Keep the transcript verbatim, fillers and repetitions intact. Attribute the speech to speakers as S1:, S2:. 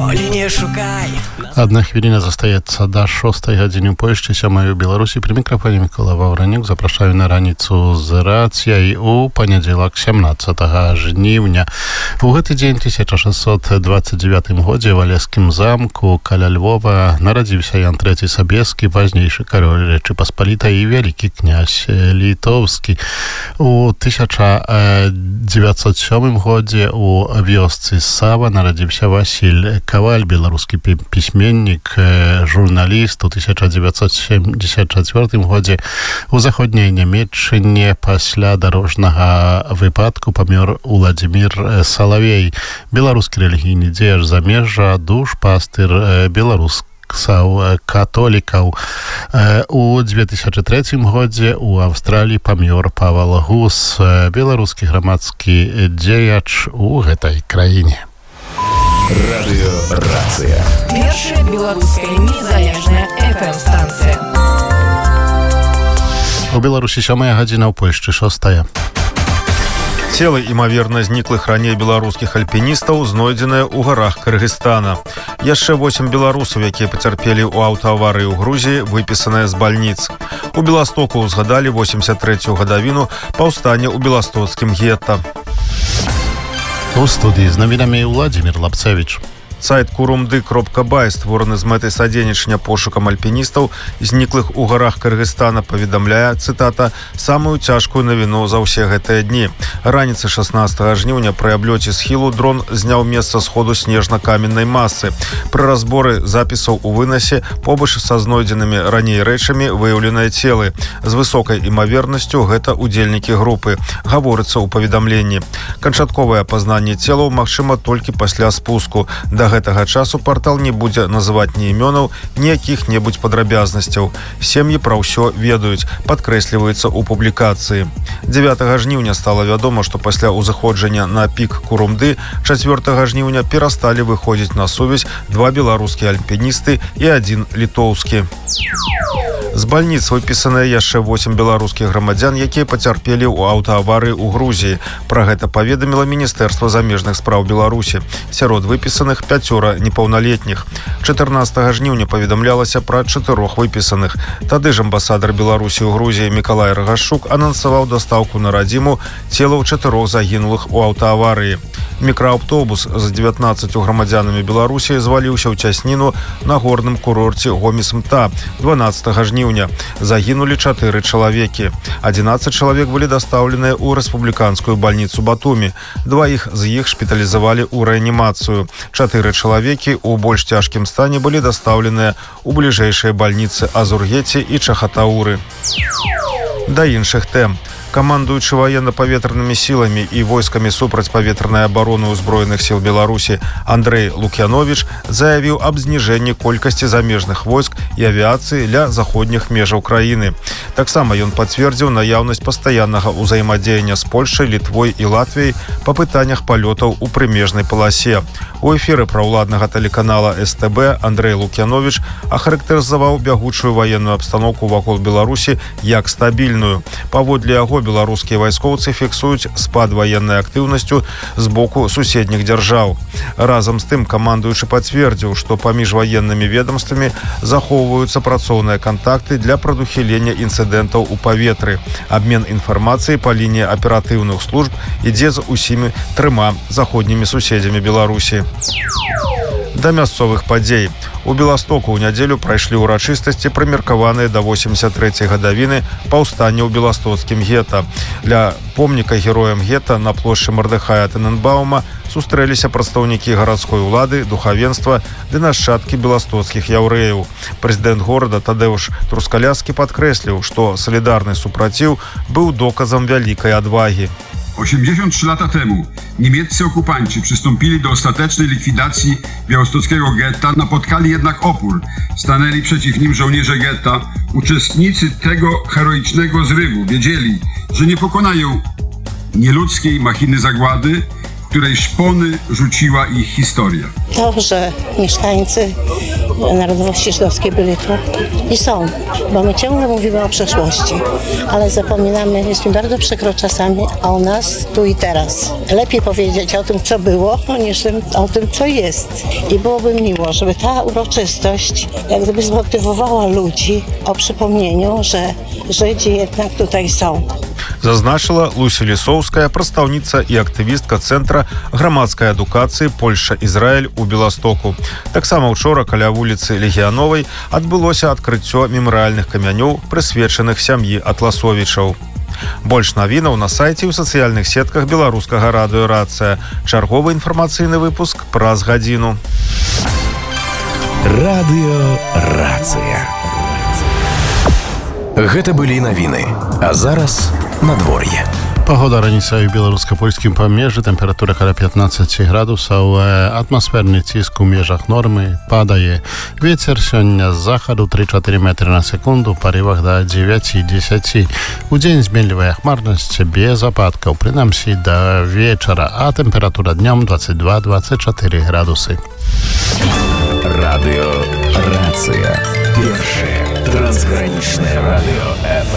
S1: Ніколі не шукай.
S2: Одна хвилина застаецца до шостой гадзіны ў Польшчы, сёмай у Беларусі. При мікрафоне Микола Ваўранюк. Запрашаю на раніцу з рацыяй у панядзелак сямнаццатага жніўня. У гэты дзень тысяча шестьсот двадцать девятым годзе в Алескім замку каля Львова нарадзіўся Ян трэці Сабескі, важнейшы кароль Рэчы Паспалітай і вялікі князь літоўскі. У тысяча девятьсот сёмым годзе у вёсцы Сава нарадзіўся Васіль Каваль, беларускі пісьменнік, журналіст. У тысяча девятьсот семьдесят четвёртым годзе у заходняй Нямецчыне пасля дарожнага выпадку памёр Уладзімір Салавей, беларускі рэлігійны дзеяч замежжа, душпастыр беларускаў католікаў. У две тысячи третьем годзе у Аўстраліі памёр Павал Гус, беларускі грамадскі дзеяч у гэтай краіне.
S1: Радыё Рацыя. Першая беларуская незалежная эф эм-станцыя.
S2: У Беларусі сёмая гадзіна, ў Польшчы шостая.
S3: Целы імаверна зніклых раней беларускіх альпіністаў знойдзеныя ў гарах Кыргызстана. Яшчэ восемь беларусаў, якія пацярпелі ў аўтааварыі ў Грузіі, выпісаныя з бальніц. У Беластоку ўзгадалі восемьдесят трэцюю гадавіну паўстання ў беластоцкім гетта.
S2: У студыі з навінамі Владзімір Лапцевіч.
S3: Сайт курумды кропка бай, створаны з мэтай садзейнічання пошукам альпіністаў, зніклых у гарах Кыргызстана, паведамляе, цытата, самую цяжкую навіну за ўсе гэтыя дні. Раніцы шаснаццатага жніўня пры аблёце схілу дрон зняў месца сходу снежна-каменнай масы. Пры разборы запісаў у вынасе побач са знойдзенымі раней рэчамі выяўленыя целы. З высокай імавернасцю гэта удзельнікі групы, гаворыцца ў паведамленні. Канчатковае апазнанне целаў магчыма толькі пасля спуску. Да гэтага часу партал не будзе называць ні імёнаў, ні якіх-небудзь падрабязнасцяў. Сем'і пра ўсё ведаюць, падкрэсліваецца ў публікацыі. дзевятага жніўня стала вядома, што пасля ўзыходжання на пік Курумды чацвёртага жніўня перасталі выходзіць на сувязь два беларускія альпіністы і адзін літоўскі. З бальніц выпісаныя яшчэ восемь беларускіх грамадзян, якія пацярпелі ў аўтааварыі ў Грузіі. Пра гэта паведаміла Міністэрства замежных спраў Беларусі. Сярод выпісаных пяцёра непаўналетніх. чатырнаццатага жніўня паведамлялася пра чатырох выпісаных. Тады ж амбасадар Беларусі ў Грузіі Мікалай Рагашук анансаваў дастаўку на радзіму целаў чатырох загінулых у аўтааварыі. Мікрааўтобус з дзевятнаццаццю грамадзянамі Беларусі зваліўся ў цясніну на горным курорце Гоміс-Мта дванаццатага жніўня. Загінулі чатыры чалавекі. адзінаццаць чалавек былі дастаўленыя ў рэспубліканскую бальніцу Батумі. Дваіх з іх шпіталізавалі ў рэанімацыю. Чатыры чалавекі ў больш цяжкім стане былі дастаўленыя ў бліжэйшыя бальніцы Азургеці і Чахатауры. Да іншых тэм. Камандуючы ваенна-паветранымі сіламі і войскамі супрацьпаветранай абароны ўзброеных сіл Беларусі Андрэй Лук'яновіч заявіў аб зніжэнні колькасці замежных войск і авіяцыі ля заходніх межаў краіны. Таксама ён пацвердзіў наяўнасць пастаяннага ўзаемадзеяння з Польшай, Літвой і Латвіяй па пытаннях палётаў у прымежнай паласе. У эфіры праўладнага тэлеканала эс тэ бэ Андрэй Лук'яновіч ахарактарызаваў бягучую ваенную абстаноўку вакол Беларусі як стабільную. Паводле яго беларускія вайскоўцы фіксуюць спад ваеннай актыўнасцю з боку суседніх дзяржаў. Разам з тым камандуючы пацвердзіў, што паміж ваеннымі ведомствамі захоўваюцца працоўныя кантакты для прадухілення інцыдэнтаў у паветры. Абмен інфармацыяй па лініі аператыўных служб ідзе з усімі трыма заходнімі суседзямі Беларусі. Да мясцовых падзей. У Беластоку ў нядзелю прайшлі ўрачыстасці, прымеркаваныя да восемьдесят трэцяй гадавіны паўстання ў беластоцкім гета. Для помніка героям гета на плошчы Мардыхая Тэненбаума сустрэліся прадстаўнікі гарадской улады, духавенства ды нашчадкі беластоцкіх яўрэяў. Прэзідэнт горада Тадэуш Трускаляскі падкрэсліў, што салідарны супраціў быў доказам вялікай адвагі.
S4: osiemdziesiąt trzy lata temu niemieccy okupanci przystąpili do ostatecznej likwidacji białostockiego getta, napotkali jednak opór. Stanęli przeciw nim żołnierze getta. Uczestnicy tego heroicznego zrywu wiedzieli, że nie pokonają nieludzkiej machiny zagłady, w której szpony rzuciła ich historia.
S5: To, że mieszkańcy narodowości żydowskiej byli tu i są, bo my ciągle mówimy o przeszłości, ale zapominamy, jest mi bardzo przykro czasami o nas tu i teraz. Lepiej powiedzieć o tym, co było, niż o tym, co jest. I byłoby miło, żeby ta uroczystość jak gdyby zmotywowała ludzi o przypomnieniu, że Żydzi jednak tutaj są.
S3: Зазначила Луся Лісоўская, прадстаўніца і актывістка Цэнтра грамадскай адукацыі Польша-Ізраіль у Беластоку. Таксама учора каля вуліцы Легіяновай адбылося адкрыццё мемарыяльных камянёў, прысвечаных сям'і Атласовічаў. Больш навінаў на сайце і ў сацыяльных сетках беларускага радыё «Рацыя». Чарговы інфармацыйны выпуск праз гадзіну.
S1: Радыё «Рацыя». Гэта былі навіны. А зараз надвор'е.
S2: Погода раніцай у беларуска-польскім памежжы, тэмпература каля пятнаццаць градусаў, атмасферны ціск у межах нормы падае. Вецер сёння з захаду тры-чатыры метры на секунду, у парывах да дзевяць-дзесяць. У дзень зменлівая хмарнасць без ападкаў, прынамсі да вечара, а тэмпература днём дваццаць два - дваццаць чатыры градусы.
S1: Радыё «Рацыя». Першае трансгранічнае радыё эф эм.